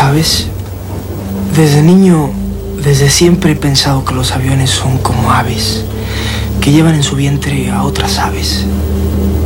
¿Sabes? Desde niño, desde siempre he pensado que los aviones son como aves, que llevan en su vientre a otras aves.